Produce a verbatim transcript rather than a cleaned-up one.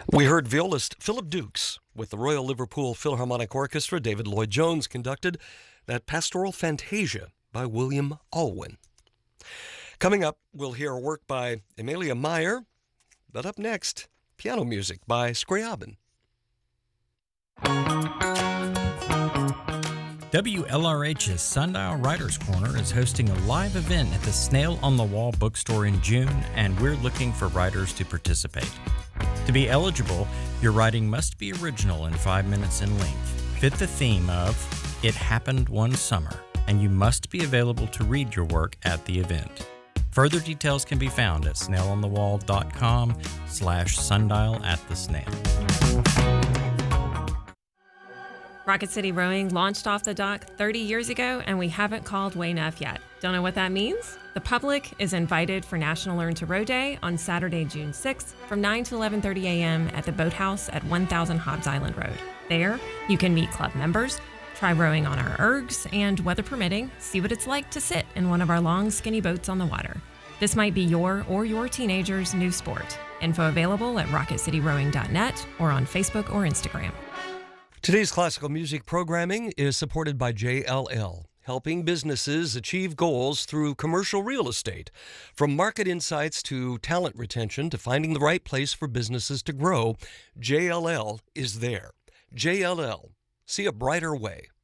We heard violist Philip Dukes with the Royal Liverpool Philharmonic Orchestra. David Lloyd Jones conducted that Pastoral Fantasia by William Alwyn. Coming up, we'll hear a work by Emilia Meyer, but up next, piano music by Scriabin. W L R H's Sundial Writers Corner is hosting a live event at the Snail on the Wall bookstore in June, and we're looking for writers to participate. To be eligible, your writing must be original and five minutes in length, fit the theme of It Happened One Summer, and you must be available to read your work at the event. Further details can be found at snailonthewall.com slash sundial at the snail. Rocket City Rowing launched off the dock thirty years ago, and we haven't called Waynef yet. Don't know what that means? The public is invited for National Learn to Row Day on Saturday, June sixth from nine to eleven thirty a.m. at the Boathouse at one thousand Hobbs Island Road. There, you can meet club members, try rowing on our ergs, and weather permitting, see what it's like to sit in one of our long, skinny boats on the water. This might be your or your teenager's new sport. Info available at rocket city rowing dot net or on Facebook or Instagram. Today's classical music programming is supported by J L L, helping businesses achieve goals through commercial real estate. From market insights to talent retention to finding the right place for businesses to grow, J L L is there. J L L, see a brighter way.